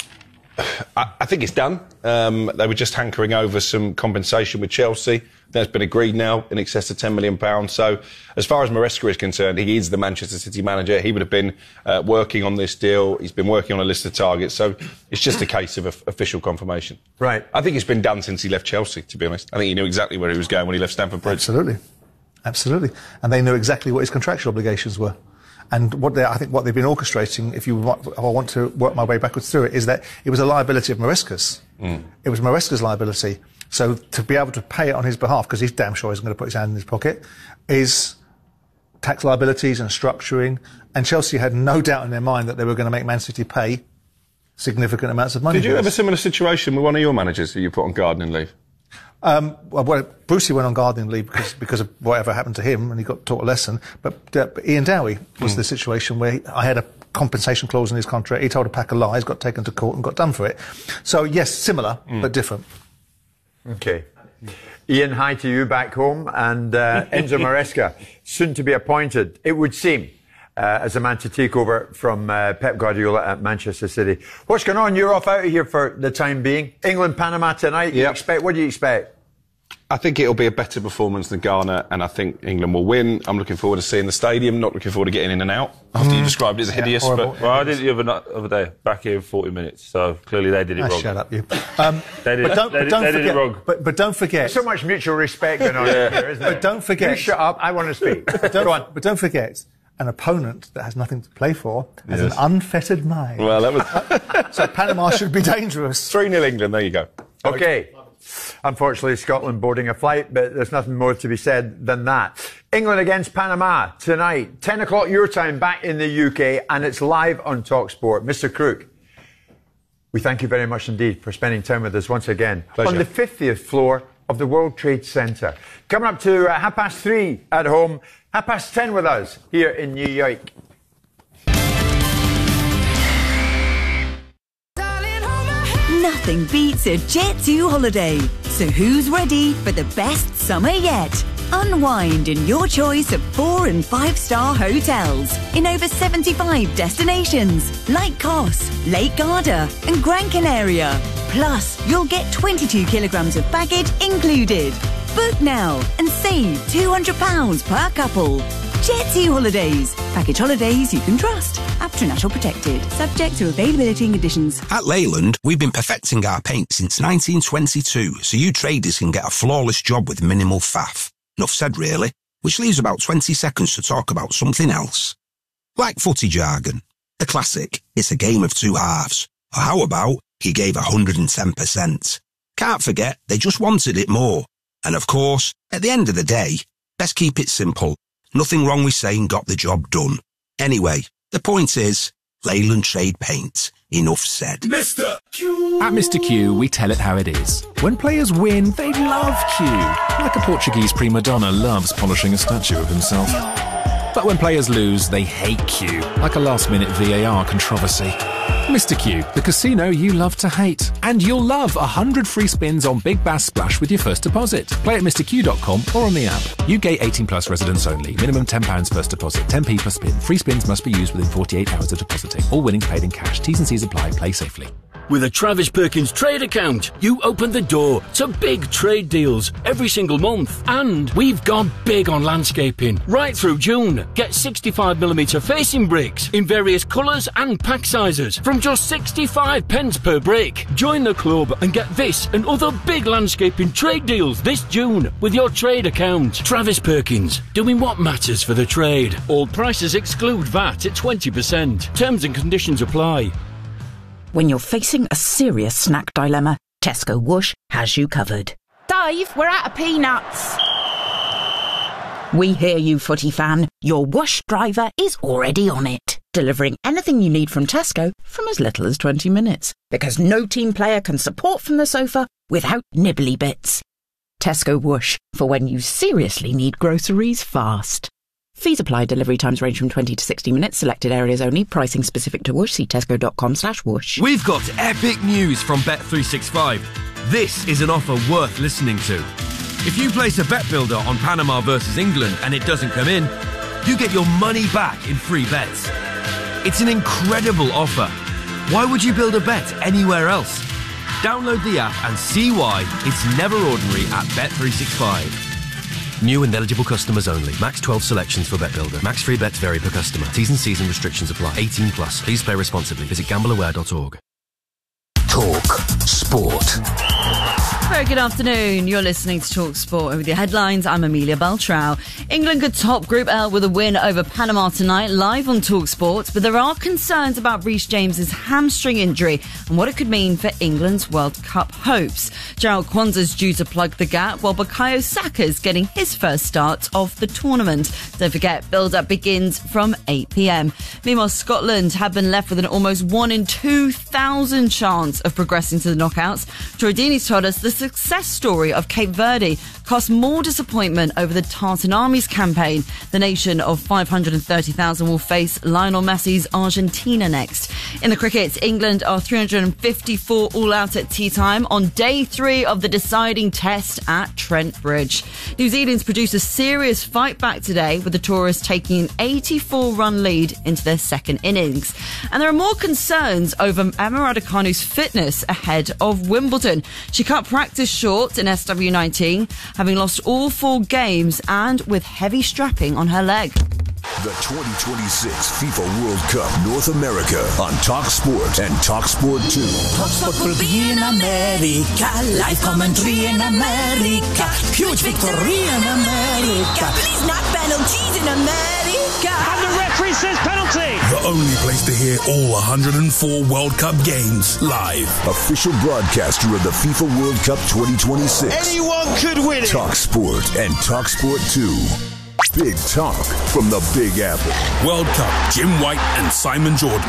I think it's done. They were just hankering over some compensation with Chelsea. That's been agreed now, in excess of £10 million. So, as far as Maresca is concerned, he is the Manchester City manager. He would have been working on this deal. He's been working on a list of targets. So, it's just a case of official confirmation. Right. I think it's been done since he left Chelsea, to be honest. I think he knew exactly where he was going when he left Stamford Bridge. Absolutely. And they knew exactly what his contractual obligations were. And I think what they've been orchestrating, if I want to work my way backwards through it, is that it was a liability of Maresca's. It was Maresca's liability. So to be able to pay it on his behalf, because he's damn sure isn't going to put his hand in his pocket, is tax liabilities and structuring. And Chelsea had no doubt in their mind that they were going to make Man City pay significant amounts of money. Did you have a similar situation with one of your managers who you put on gardening leave? Brucey went on gardening leave because of whatever happened to him, and he got taught a lesson. But Ian Dowie was the situation where I had a compensation clause in his contract. He told a pack of lies, got taken to court, and got done for it. So yes, similar but different. Okay. Ian, hi to you back home, and Enzo Maresca, soon to be appointed, it would seem, as a man to take over from Pep Guardiola at Manchester City. What's going on? You're off out of here for the time being. England, Panama tonight. What do you expect? I think it'll be a better performance than Ghana, and I think England will win. I'm looking forward to seeing the stadium, not looking forward to getting in and out. After you described it as hideous. Well, I did it the other day, back here in 40 minutes, so clearly they did it wrong. Shut up, you. They did it wrong. But don't forget. There's so much mutual respect going on here, isn't there? But don't forget. You shut up, I want to speak. Go on. But don't forget, an opponent that has nothing to play for has an unfettered mind. Well, that was... So Panama should be dangerous. 3-0 England, there you go. Okay. Unfortunately, Scotland boarding a flight, but there's nothing more to be said than that. England against Panama tonight, 10 o'clock your time, back in the UK, and it's live on TalkSport. Mr. Crook, we thank you very much indeed for spending time with us once again. Pleasure. On the 50th floor of the World Trade Center. Coming up to 3:30 at home, 10:30 with us here in New York. Nothing beats a Jet2 holiday. So who's ready for the best summer yet? Unwind in your choice of 4- and 5-star hotels in over 75 destinations like Kos, Lake Garda and Gran Canaria. Plus, you'll get 22 kilograms of baggage included. Book now and save £200 per couple. Jet2 Holidays. Package holidays you can trust. National protected. Subject to availability and conditions. At Leyland, we've been perfecting our paint since 1922, so you traders can get a flawless job with minimal faff. Enough said, really. Which leaves about 20 seconds to talk about something else. Like footy jargon. The classic, it's a game of two halves. Or how about, he gave 110%. Can't forget, they just wanted it more. And of course, at the end of the day, let's keep it simple. Nothing wrong with saying got the job done. Anyway, the point is, Leyland Trade Paint. Enough said. Mr. Q. At Mr. Q, we tell it how it is. When players win, they love Q. Like a Portuguese prima donna loves polishing a statue of himself. But when players lose, they hate Q, like a last-minute VAR controversy. Mr. Q, the casino you love to hate. And you'll love 100 free spins on Big Bass Splash with your first deposit. Play at mrq.com or on the app. UK 18 plus residents only. Minimum £10 first deposit. 10p per spin. Free spins must be used within 48 hours of depositing. All winnings paid in cash. T's and C's apply. Play safely. With a Travis Perkins trade account, you open the door to big trade deals every single month. And we've gone big on landscaping right through June. Get 65mm facing bricks in various colours and pack sizes from just 65 pence per brick. Join the club and get this and other big landscaping trade deals this June with your trade account. Travis Perkins, doing what matters for the trade. All prices exclude VAT at 20%. Terms and conditions apply. When you're facing a serious snack dilemma, Tesco Whoosh has you covered. Dave, we're out of peanuts. We hear you, footy fan. Your Whoosh driver is already on it, delivering anything you need from Tesco from as little as 20 minutes. Because no team player can support from the sofa without nibbly bits. Tesco Whoosh, for when you seriously need groceries fast. Fees apply. Delivery times range from 20 to 60 minutes. Selected areas only. Pricing specific to Whoosh. See tesco.com/whoosh. We've got epic news from Bet365. This is an offer worth listening to. If you place a bet builder on Panama versus England and it doesn't come in, you get your money back in free bets. It's an incredible offer. Why would you build a bet anywhere else? Download the app and see why it's never ordinary at Bet365. New and eligible customers only. Max 12 selections for Bet Builder. Max free bets vary per customer. T's and C's and restrictions apply. 18 plus. Please play responsibly. Visit gambleaware.org. Talk Sport. Very good afternoon. You're listening to Talk Sport. With your headlines, I'm Amelia Beltrao. England could top Group L with a win over Panama tonight, live on Talk Sport. But there are concerns about Reece James's hamstring injury and what it could mean for England's World Cup hopes. Gerald Kwanzaa's due to plug the gap, while Bukayo Saka's getting his first start of the tournament. Don't forget, build-up begins from 8 p.m. Meanwhile, Scotland have been left with an almost 1 in 2,000 chance of progressing to the knockouts. Troy Deeney's told us the success story of Cape Verde cost more disappointment over the Tartan Army's campaign. The nation of 530,000 will face Lionel Messi's Argentina next. In the cricket, England are 354 all out at tea time on day 3 of the deciding test at Trent Bridge. New Zealand's produced a serious fight back today, with the tourists taking an 84-run lead into their second innings. And there are more concerns over Emma Raducanu's fitness ahead of Wimbledon. She cut practice short in SW19, having lost all 4 games and with heavy strapping on her leg. The 2026 FIFA World Cup North America on TalkSport and TalkSport 2. TalkSport will be in America. Live commentary in America. Huge victory in America. Please not penalties in America. And the referee says penalty. The only place to hear all 104 World Cup games live. Official broadcaster of the FIFA World Cup 2026. Anyone could win it. TalkSport and TalkSport 2. Big talk from the Big Apple. World Cup, Jim White and Simon Jordan.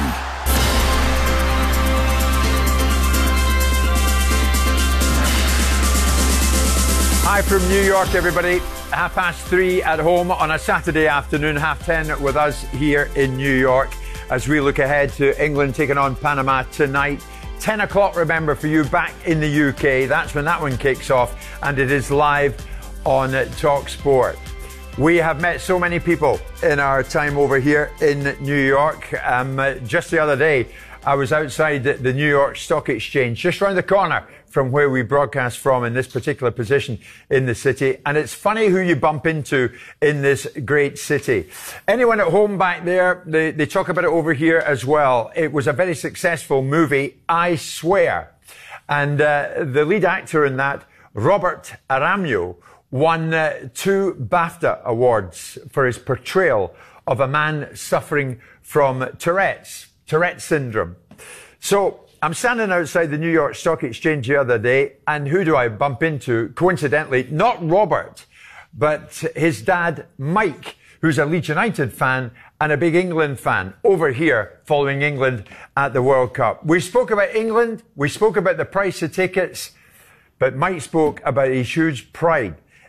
Hi from New York, everybody. 3:30 at home on a Saturday afternoon, 10:30 with us here in New York as we look ahead to England taking on Panama tonight. 10 o'clock, remember, for you back in the UK. That's when that one kicks off, and it is live on Talk Sport. We have met so many people in our time over here in New York. Just the other day, I was outside the New York Stock Exchange, just round the corner from where we broadcast from in this particular position in the city. And it's funny who you bump into in this great city. Anyone at home back there, they talk about it over here as well. It was a very successful movie, I Swear. And the lead actor in that, Robert Aramio, won 2 BAFTA awards for his portrayal of a man suffering from Tourette syndrome. So I'm standing outside the New York Stock Exchange the other day, and who do I bump into? Coincidentally, not Robert, but his dad, Mike, who's a Leeds United fan and a big England fan, over here following England at the World Cup. We spoke about England, we spoke about the price of tickets, but Mike spoke about his huge pride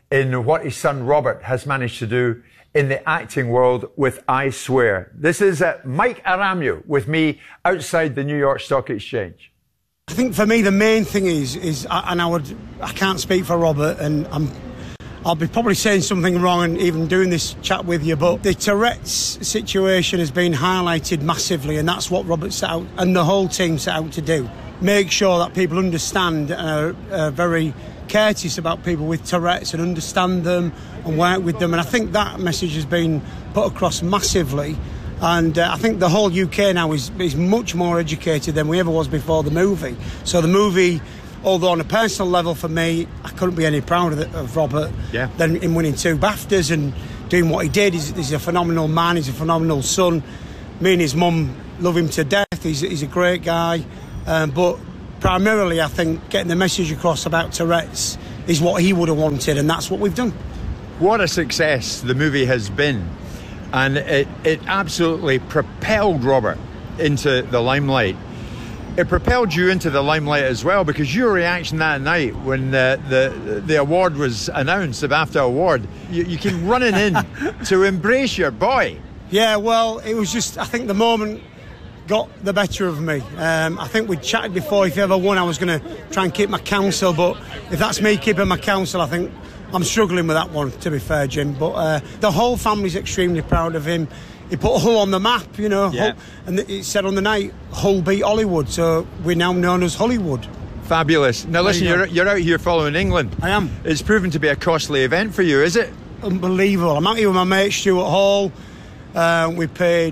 in what his son Robert has managed to do in the acting world with I Swear. This is Mike Aramio with me outside the New York Stock Exchange. I think for me the main thing is and I can't speak for Robert, and I'll be probably saying something wrong and even doing this chat with you, but the Tourette's situation has been highlighted massively, and that's what Robert set out and the whole team set out to do. Make sure that people understand and are very courteous about people with Tourette's and understand them and work with them, and I think that message has been put across massively, and I think the whole UK now is much more educated than we ever was before the movie. So the movie, although on a personal level for me, I couldn't be any prouder of Robert than in winning 2 BAFTAs and doing what he did. He's a phenomenal man, he's a phenomenal son. Me and his mum love him to death, he's a great guy, but primarily I think getting the message across about Tourette's is what he would have wanted, and that's what we've done. What a success the movie has been, and it absolutely propelled Robert into the limelight. It propelled you into the limelight as well, because your reaction that night when the award was announced, the BAFTA award, you came running in to embrace your boy. Yeah, well, it was just, I think the moment got the better of me. I think we'd chatted before, if he ever won I was going to try and keep my counsel, but if that's me keeping my counsel, I think I'm struggling with that one, to be fair, Jim. But the whole family's extremely proud of him. He put Hull on the map, you know, Hull, and it said on the night, Hull beat Hollywood, so we're now known as Hollywood. Fabulous. Now listen, you're out here following England. I am. It's proven to be a costly event for you, is it? Unbelievable. I'm out here with my mate Stuart Hall. We paid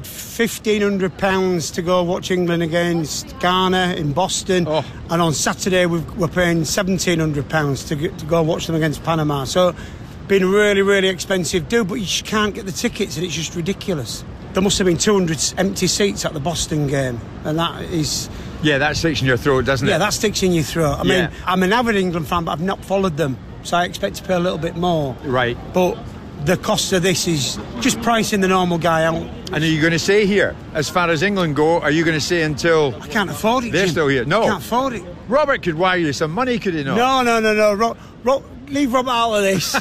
£1,500 to go watch England against Ghana in Boston, and on Saturday we're paying £1,700 to go watch them against Panama. So been a really, really expensive do, but you just can't get the tickets, and it's just ridiculous. There must have been 200 empty seats at the Boston game, and that is... Yeah, that sticks in your throat, doesn't it? Yeah, that sticks in your throat. I mean, I'm an avid England fan, but I've not followed them, so I expect to pay a little bit more. Right. But the cost of this is just pricing the normal guy out. And are you going to stay here? As far as England go, are you going to stay until... I can't afford it, They're Jim. still here. No. I can't afford it. Robert could wire you some money, could he not? No. Leave Robert out of this.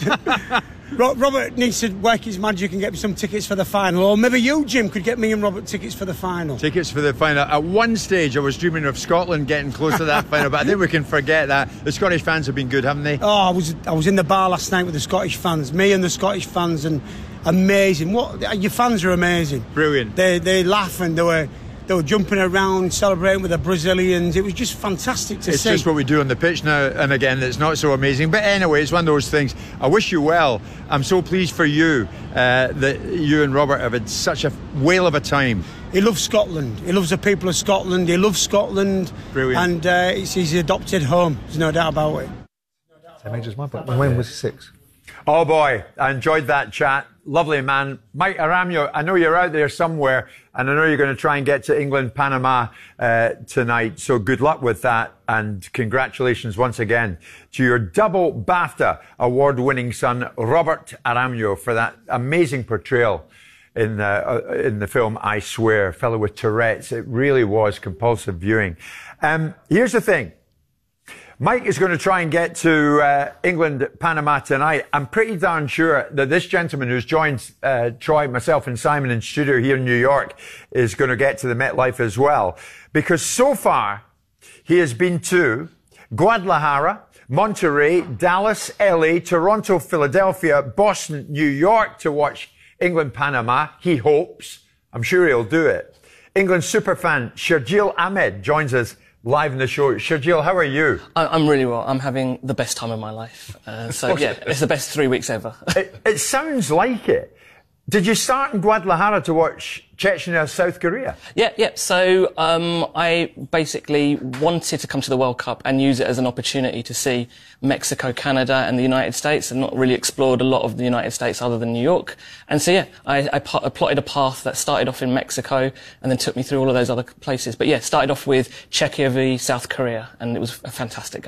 Robert needs to work his magic and get me some tickets for the final. Or maybe you, Jim, could get me and Robert tickets for the final. Tickets for the final. At one stage, I was dreaming of Scotland getting close to that final, but I think we can forget that. The Scottish fans have been good, haven't they? Oh, I was in the bar last night with the Scottish fans. Me and the Scottish fans, and amazing. Your fans are amazing. Brilliant. They laugh, and they were jumping around, celebrating with the Brazilians. It was just fantastic to see. It's just what we do on the pitch now and again that's not so amazing. But anyway, it's one of those things. I wish you well. I'm so pleased for you that you and Robert have had such a whale of a time. He loves Scotland. He loves the people of Scotland. He loves Scotland. Brilliant. And it's his adopted home. There's no doubt about it. When was he 6? Oh boy, I enjoyed that chat. Lovely man. Mike Aramio, I know you're out there somewhere, and I know you're going to try and get to England, Panama tonight. So good luck with that, and congratulations once again to your double BAFTA award-winning son, Robert Aramio, for that amazing portrayal in the film I Swear, fellow with Tourette's. It really was compulsive viewing. Here's the thing. Mike is going to try and get to England, Panama tonight. I'm pretty darn sure that this gentleman who's joined Troy, myself and Simon in studio here in New York is going to get to the MetLife as well. Because so far, he has been to Guadalajara, Monterrey, Dallas, LA, Toronto, Philadelphia, Boston, New York to watch England, Panama. He hopes. I'm sure he'll do it. England superfan Shergill Ahmed joins us live in the show. Shergill, how are you? I'm really well. I'm having the best time of my life. It's the best 3 weeks ever. It sounds like it. Did you start in Guadalajara to watch Chechnya, South Korea? Yeah. So I basically wanted to come to the World Cup and use it as an opportunity to see Mexico, Canada and the United States, and not really explored a lot of the United States other than New York. And so, I plotted a path that started off in Mexico and then took me through all of those other places. But started off with Czechia v South Korea, and it was a fantastic game.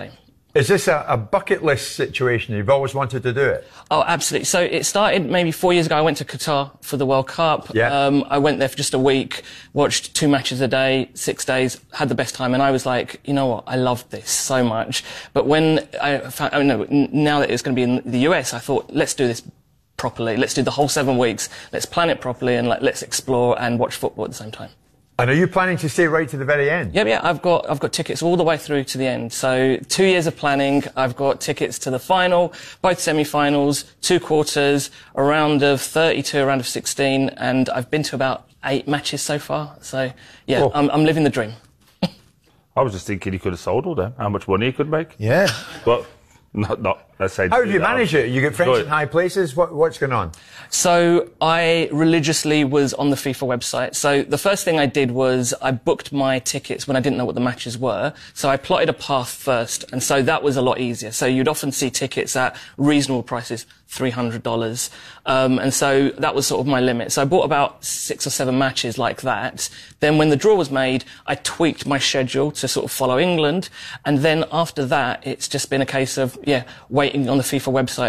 Is this a bucket list situation? You've always wanted to do it? Oh, absolutely. So it started maybe 4 years ago. I went to Qatar for the World Cup. Yeah. I went there for just a week, watched 2 matches a day, 6 days, had the best time. And I was like, you know what? I loved this so much. But when I found, now that it's going to be in the US, I thought, let's do this properly. Let's do the whole 7 weeks. Let's plan it properly and let's explore and watch football at the same time. And are you planning to stay right to the very end? Yeah, I've got tickets all the way through to the end. So 2 years of planning, I've got tickets to the final, both semi-finals, 2 quarters, a round of 32, a round of 16, and I've been to about 8 matches so far. So, yeah, Cool. I'm living the dream. I was just thinking he could have sold all them, how much money he could make. Yeah. But not let's say. How do you manage it? You get friends in high places? What's going on? So I religiously was on the FIFA website. So the first thing I did was I booked my tickets when I didn't know what the matches were. So I plotted a path first, and so that was a lot easier. So you'd often see tickets at reasonable prices, $300. And so that was sort of my limit. So I bought about 6 or 7 matches like that. Then when the draw was made, I tweaked my schedule to sort of follow England. And then after that, it's just been a case of, waiting on the FIFA website